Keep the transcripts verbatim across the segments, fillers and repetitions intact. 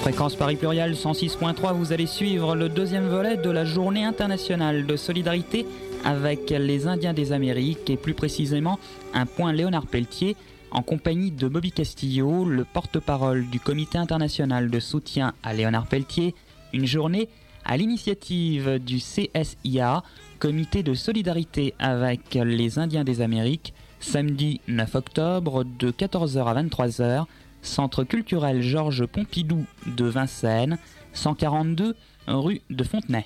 Fréquence Paris Pluriel cent six point trois, vous allez suivre le deuxième volet de la journée internationale de solidarité avec les Indiens des Amériques et plus précisément un point Léonard Pelletier en compagnie de Bobby Castillo, le porte-parole du Comité international de soutien à Léonard Pelletier, une journée à l'initiative du C S I A, Comité de solidarité avec les Indiens des Amériques, samedi neuf octobre de quatorze heures à vingt-trois heures, Centre culturel Georges Pompidou de Vincennes, cent quarante-deux rue de Fontenay.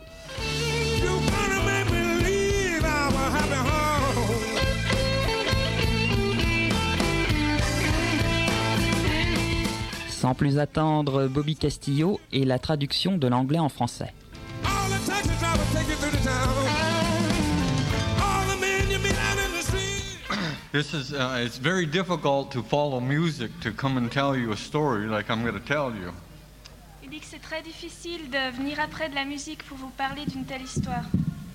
Sans plus attendre, Bobby Castillo et la traduction de l'anglais en français. This is, uh, it's very difficult to follow music to come and tell you a story like I'm going to tell you. Il dit que c'est très difficile de venir après de la musique pour vous parler d'une telle histoire.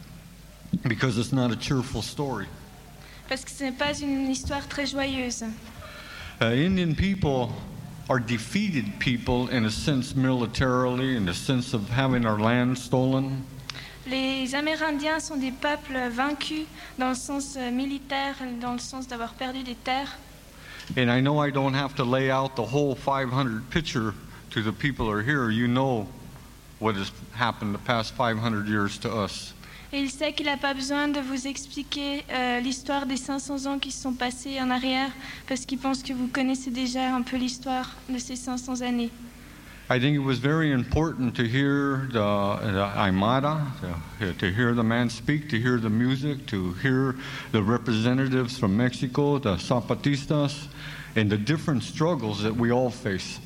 Because it's not a cheerful story. Parce que ce n'est pas une histoire très joyeuse. Uh, Indian people are defeated people in a sense militarily, in the sense of having our land stolen. Les Amérindiens sont des peuples vaincus dans le sens militaire, dans le sens d'avoir perdu des terres. And I know I don't have to lay out the whole five hundred picture to the people who are here. You know what has happened the past five hundred years to us. Et il sait qu'il n'a pas besoin de vous expliquer euh, l'histoire des cinq cents ans qui se sont passés en arrière, parce qu'il pense que vous connaissez déjà un peu l'histoire de ces cinq cents années. I think it was very important to hear the, the Aymara, to, to hear the man speak, to hear the music, to hear the representatives from Mexico, the Zapatistas, and the different struggles that we all face.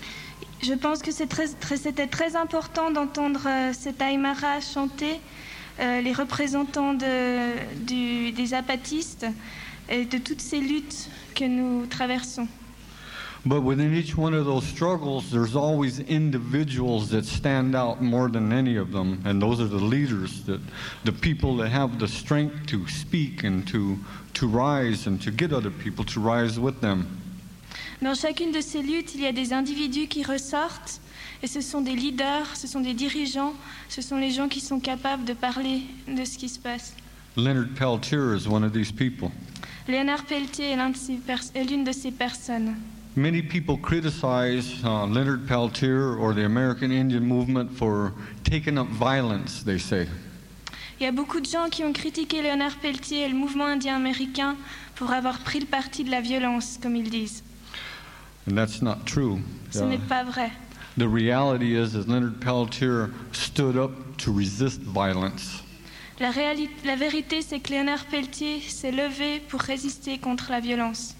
Je pense que c'est très, très, c'était très important d'entendre euh, cet Aymara chanter, euh, les représentants de, du, des Zapatistes et de toutes ces luttes que nous traversons. But within each one of those struggles, there's always individuals that stand out more than any of them, and those are the leaders, that, the people that have the strength to speak and to, to rise and to get other people to rise with them. Dans chacune de ces luttes, il y a des individus qui ressortent, et ce sont des leaders, ce sont des dirigeants, ce sont les gens qui sont capables de parler de ce qui se passe. Leonard Peltier is one of these people. Léonard Pelletier est, l'un de ces pers- est l'une de ces personnes. Many people criticize uh, Leonard Peltier or the American Indian movement for taking up violence, they say. Il y a beaucoup de gens qui ont critiqué Léonard Pelletier et le mouvement indien américain pour avoir pris le parti de la violence, comme ils disent. And that's not true. Ce Uh, n'est pas vrai. the reality is that Leonard Peltier stood up to resist violence. La, réali- la vérité, c'est que Léonard Pelletier s'est levé pour résister contre la violence.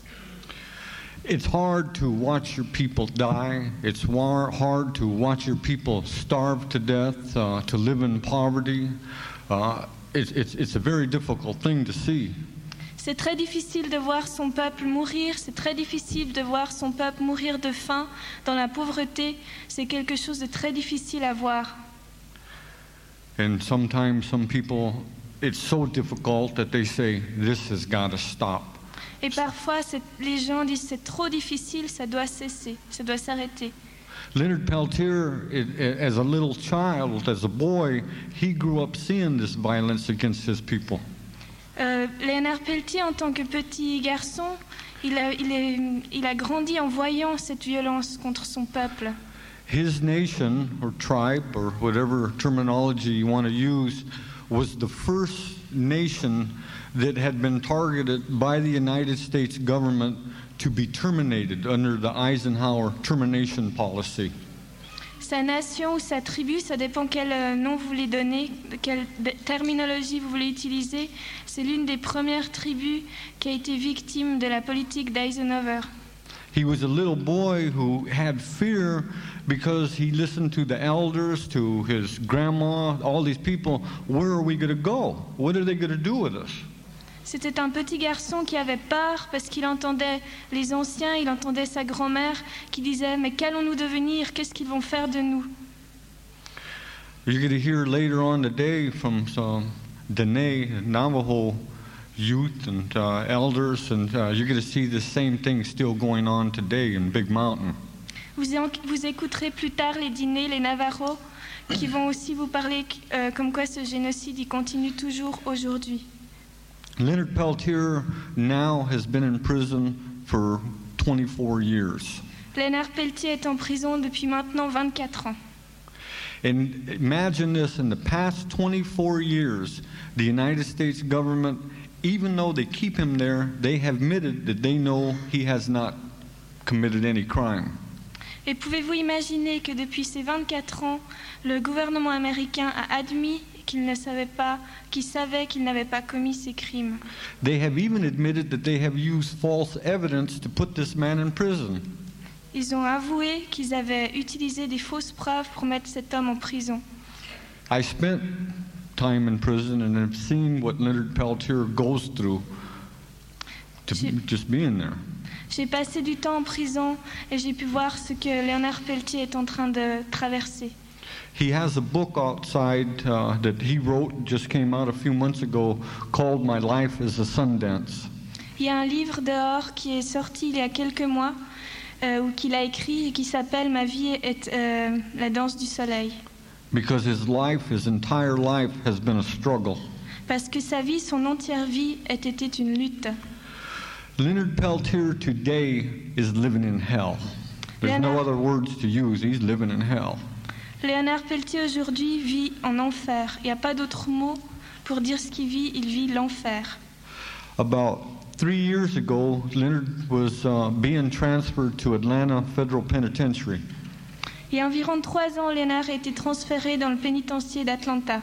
It's hard to watch your people die. It's war- hard to watch your people starve to death, uh, to live in poverty. Uh, it's, it's, it's a very difficult thing to see. C'est très difficile de voir son peuple mourir, c'est très difficile de voir son peuple mourir de faim, dans la pauvreté. C'est quelque chose de très difficile à voir. And sometimes some people, it's so difficult that they say, this has got to stop. Et parfois, c'est- les gens disent c'est trop difficile, ça doit cesser, ça doit s'arrêter. Leonard Peltier, i- i- as a little child, as a boy, he grew up seeing this violence against his people. Euh, Léonard Pelletier, en tant que petit garçon, il a, il, est, il a grandi en voyant cette violence contre son peuple. His nation, or tribe, or whatever terminology you want to use, was the first nation that had been targeted by the United States government to be terminated under the Eisenhower termination policy. Sa nation ou sa tribu, ça dépend quel euh, nom vous voulez donner, de quelle de- terminologie vous voulez utiliser. C'est l'une des premières tribus qui a été victime de la politique d'Eisenhower. He was a little boy who had fear because he listened to the elders, to his grandma, all these people. Where are we going to go? What are they going to do with us? C'était un petit garçon qui avait peur parce qu'il entendait les anciens, il entendait sa grand-mère qui disait « Mais qu'allons-nous devenir? Qu'est-ce qu'ils vont faire de nous ?» You're going to hear later on today from some Dene, Navajo youth and uh, elders, and uh, you're going to see the same thing still going on today in Big Mountain. Vous, en- vous écouterez plus tard les dîners, les Navarros, qui vont aussi vous parler euh, comme quoi ce génocide il continue toujours aujourd'hui. Leonard Peltier now has been in prison for twenty-four years. Léonard Peltier est en prison depuis maintenant vingt-quatre ans. And imagine this, in the past twenty-four years, the United States government, even though they keep him there, they have admitted that they know he has not committed any crime. Et pouvez-vous imaginer que depuis ces vingt-quatre ans, le gouvernement américain a admis qu'il ne savait pas, qu'il savait qu'il n'avait pas commis ces crimes. They have even admitted that they have used false evidence to put this man in prison. Ils ont avoué qu'ils avaient utilisé des fausses preuves pour mettre cet homme en prison. I spent time in prison and have seen what Leonard Peltier goes through to J'ai- just being there. J'ai passé du temps en prison et j'ai pu voir ce que Léonard Peltier est en train de traverser. He has a book outside uh, that he wrote, just came out a few months ago, called My Life is a Sundance. Il y a un livre dehors qui est sorti il y a quelques mois, euh, ou qu'il a écrit et qui s'appelle Ma vie est euh, la danse du soleil. Because his life, his entire life, has been a struggle. Parce que sa vie, son entière vie, était était une lutte. Leonard Peltier today is living in hell. There's no Leonard- other words to use. He's living in hell. Léonard Peltier aujourd'hui vit en enfer. Il n'y a pas d'autre mot pour dire ce qu'il vit, il vit l'enfer. About three years ago, Leonard was uh, being transferred to Atlanta Federal Penitentiary. Il y a environ trois ans, Léonard a été transféré dans le pénitencier d'Atlanta.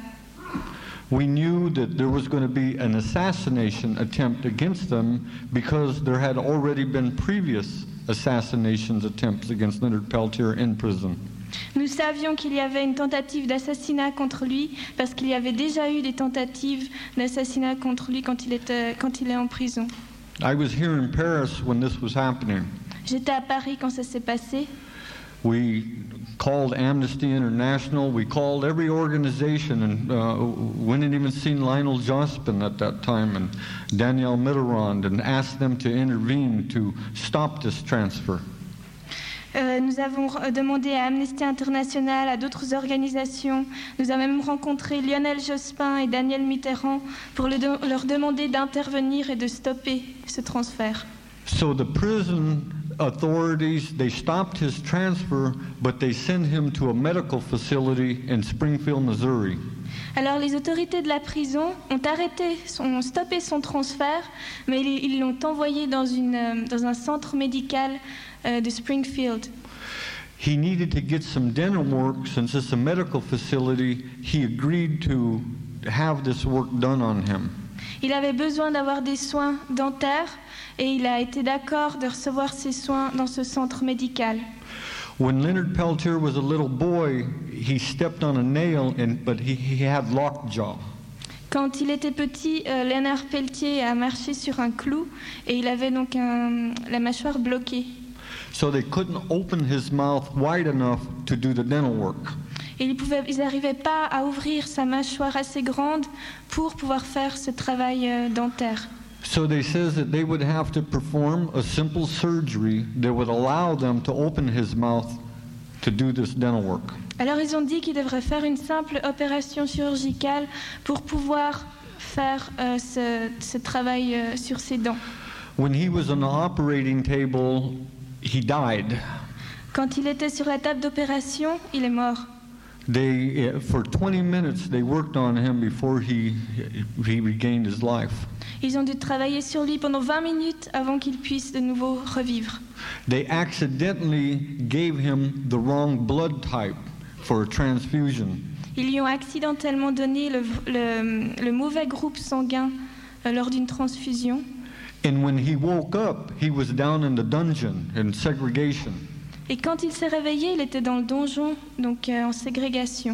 We knew that there was going to be an assassination attempt against them because there had already been previous assassinations attempts against Leonard Peltier in prison. Nous savions qu'il y avait une tentative d'assassinat contre lui parce qu'il y avait déjà eu des tentatives d'assassinat contre lui quand il, était, quand il est en prison. I was here in Paris when this was happening. J'étais à Paris quand ça s'est passé. We called Amnesty International. We called every organization, and uh, we hadn't even seen Lionel Jospin at that time, and Danielle Mitterrand, and asked them to intervene to stop this transfer. Euh, nous avons euh, demandé à Amnesty International, à d'autres organisations. Nous avons même rencontré Lionel Jospin et Daniel Mitterrand pour le de- leur demander d'intervenir et de stopper ce transfert. So the prison authorities, they stopped his transfer, but they sent him to a medical facility in Springfield, Missouri. Alors les autorités de la prison ont arrêté, ont stoppé son transfert, mais ils ils l'ont envoyé dans, une, euh, dans un centre médical euh, de Springfield. He needed to get some dental work. Since it's a medical facility, he agreed to have this work done on him. Il avait besoin d'avoir des soins dentaires et il a été d'accord de recevoir ces soins dans ce centre médical. When Leonard Peltier was a little boy, he stepped on a nail, and, but he, he had lockjaw. Quand il était petit, euh, Léonard Peltier a marché sur un clou et il avait donc un- la mâchoire bloquée. So they couldn't open his mouth wide enough to do the dental work. Et ils pouvaient- ils n'arrivaient pas à ouvrir sa mâchoire assez grande pour pouvoir faire ce travail euh, dentaire. So they says that they would have to perform a simple surgery that would allow them to open his mouth to do this dental work. Alors ils ont dit qu'ils devraient faire une simple opération chirurgicale pour pouvoir faire euh, ce, ce travail euh, sur ses dents. When he was on the operating table, he died. Quand il était sur la table d'opération, il est mort. They, uh, for twenty minutes, they worked on him before he, he regained his life. Ils ont dû travailler sur lui pendant vingt minutes avant qu'il puisse de nouveau revivre. They accidentally gave him the wrong blood type for a transfusion. Ils lui ont accidentellement donné le, le- le mauvais groupe sanguin euh, lors d'une transfusion. And when he woke up, he was down in the dungeon in segregation. Et quand il s'est réveillé, il était dans le donjon, donc euh, en ségrégation.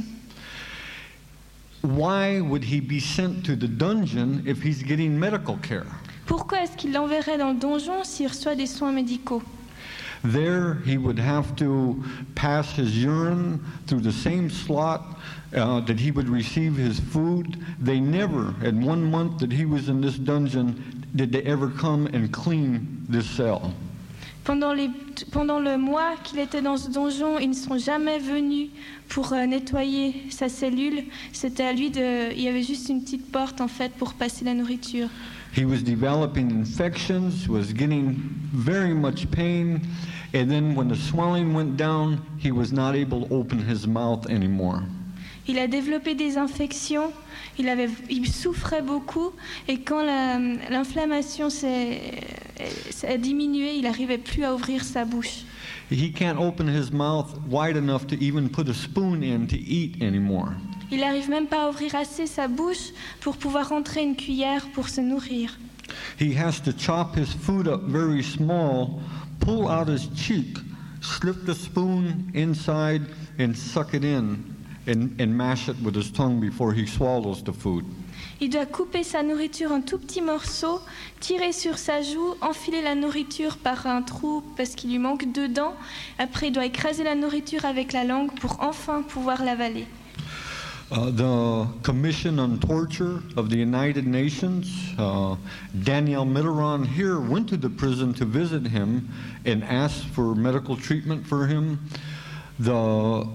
Why would he be sent to the dungeon if he's getting medical care? Pourquoi est-ce qu'il l'enverrait dans le donjon s'il reçoit des soins médicaux? There, he would have to pass his urine through the same slot uh, that he would receive his food. They never, in one month that he was in this dungeon, did they ever come and clean this cell. Pendant, les, pendant le mois qu'il était dans ce donjon, ils ne sont jamais venus pour euh, nettoyer sa cellule. C'était à lui de... Il y avait juste une petite porte, en fait, pour passer la nourriture. He was developing infections, was getting very much pain, and then when the swelling went down, he was not able to open his mouth anymore. Il a développé des infections, il, avait, il souffrait beaucoup, et quand la, l'inflammation s'est, s'est diminuée, il n'arrivait plus à ouvrir sa bouche. He can't open his mouth wide enough to even put a spoon in to eat anymore. Il n'arrive même pas à ouvrir assez sa bouche pour pouvoir rentrer une cuillère pour se nourrir. He has to chop his food up very small, pull out his cheek, slip the spoon inside, and suck it in. And, and mash it with his tongue before he swallows the food. Il doit couper sa nourriture en tout petits morceaux, tirer sur sa joue, enfiler la nourriture par un trou parce qu'il lui manque deux dents. Après, il doit écraser la nourriture avec la langue pour enfin pouvoir l'avaler. Uh, the Commission on Torture of the United Nations, uh, Danielle Mitterrand here went to the prison to visit him and asked for medical treatment for him. The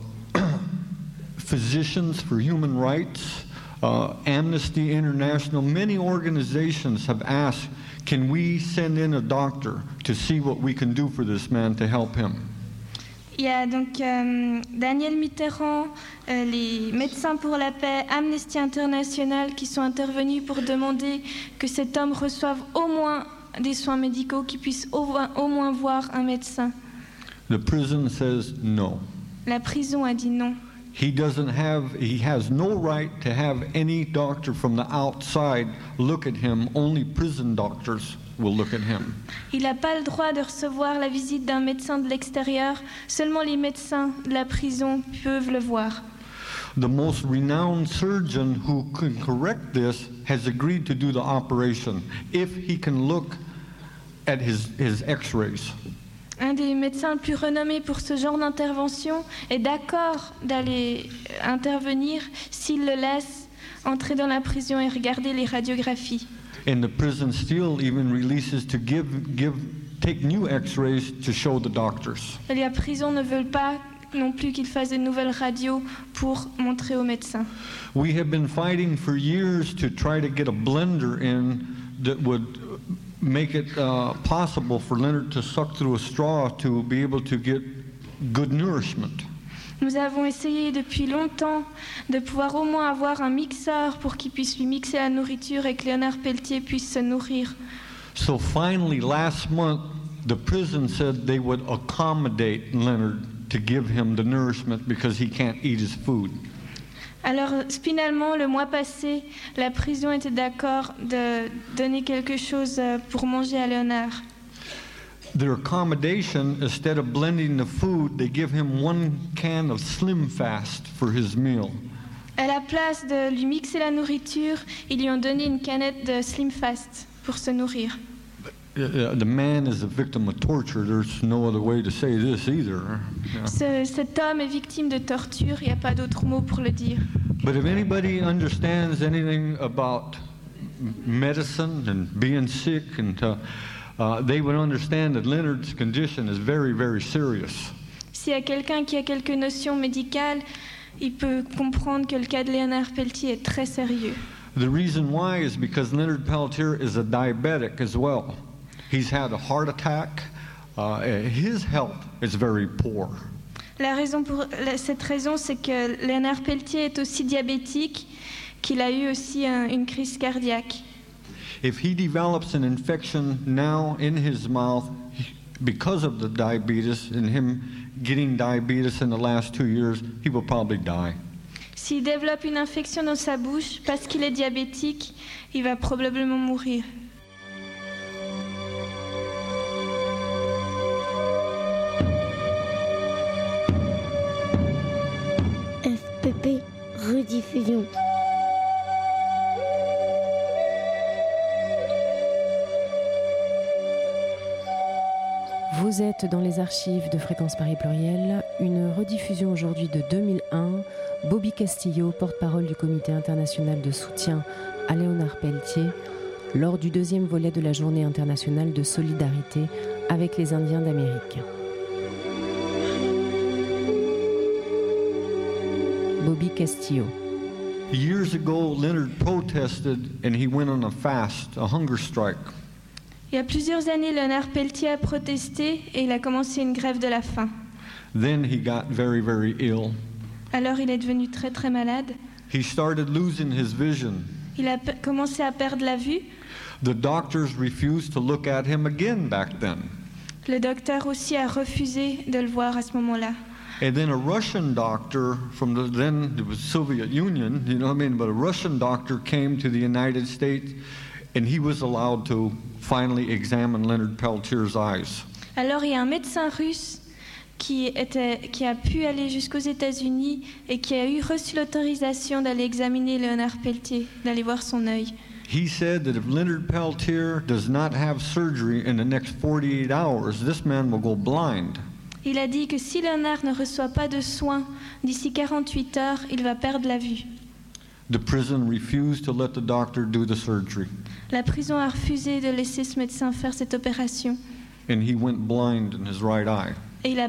Physicians for Human Rights, uh, Amnesty International, many organizations have asked, can we send in a doctor to see what we can do for this man to help him? Il y a donc euh, Danielle Mitterrand, euh, les Médecins pour la paix, Amnesty International qui sont intervenus pour demander que cet homme reçoive au moins des soins médicaux, qu'il puisse au, au moins voir un médecin. The prison says no. La prison a dit non. He doesn't have, he has no right to have any doctor from the outside look at him. Only prison doctors will look at him. Il n'a pas le droit de recevoir la visite d'un médecin de l'extérieur. Seulement les médecins de la prison peuvent le voir. The most renowned surgeon who can correct this has agreed to do the operation if he can look at his, his x-rays. Un des médecins le plus renommés pour ce genre d'intervention est d'accord d'aller intervenir s'il le laisse entrer dans la prison et regarder les radiographies. And the prison still even releases to give, give, take new x-rays to show the doctors. Et la prison ne veut pas non plus qu'il fasse de nouvelles radios pour montrer aux médecins. We have been fighting for years to try to get a blender in that would make it uh, possible for Leonard to suck through a straw to be able to get good nourishment. Nous avons essayé depuis longtemps de pouvoir au moins avoir un mixeur pour qu'il puisse lui mixer la nourriture et que Léonard Pelletier puisse se nourrir. So finally, last month, the prison said they would accommodate Leonard to give him the nourishment because he can't eat his food. Alors finalement, le mois passé, la prison était d'accord de donner quelque chose pour manger à Léonard. Their accommodation, instead of blending the food, they give him one can of Slim Fast for his meal. À la place de lui mixer la nourriture, ils lui ont donné une canette de Slim Fast pour se nourrir. Uh, the man is a victim of torture. There's no other way to say this either. Yeah. Ce, cet homme est victime de torture, il n'y a pas d'autre mot pour le dire. But if anybody understands anything about medicine and being sick, and uh, uh, they would understand that Leonard's condition is very, very serious. S'il y a quelqu'un qui a quelques notions médicales, il peut comprendre que le cas de Léonard Pelletier est très sérieux. The reason why is because Leonard Pelletier is a diabetic as well. He's had a heart attack. Uh, his health is very poor. La raison pour cette raison, c'est que Léonard Pelletier est aussi diabétique, qu'il a eu aussi un, une crise cardiaque. If he develops an infection now in his mouth because of the diabetes and him getting diabetes in the last two years, he will probably die. S'il développe une infection dans sa bouche parce qu'il est diabétique, il va probablement mourir. F P P rediffusion. Vous êtes dans les archives de Fréquence Paris Pluriel, une rediffusion aujourd'hui de deux mille un. Bobby Castillo, porte-parole du Comité international de soutien à Léonard Pelletier, lors du deuxième volet de la Journée internationale de solidarité avec les Indiens d'Amérique. Bobby Castillo. Years ago, Leonard protested and he went on a fast, a hunger strike. Il y a plusieurs années, Leonard Peltier a protesté et il a commencé une grève de la faim. Then he got very, very ill. Alors il est devenu très très malade. He started losing his vision. Il a pe- commencé à perdre la vue. The doctors refused to look at him again back then. Le docteur aussi a refusé de le voir à ce moment-là. And then a Russian doctor from the then it was Soviet Union, you know what I mean, but a Russian doctor came to the United States and he was allowed to finally examine Leonard Peltier's eyes. Alors il y a un médecin russe qui, était, qui a pu aller jusqu'aux États-Unis et qui a eu reçu l'autorisation d'aller examiner Leonard Peltier, d'aller voir son œil. He said that if Leonard Peltier does not have surgery in the next forty-eight hours, this man will go blind. Il a dit que si Leonard ne reçoit pas de soins d'ici quarante-huit heures, il va perdre la vue. The prison refused to let the doctor do the surgery. La prison a refusé de laisser ce médecin faire cette opération. And he went blind in his right eye. Et il a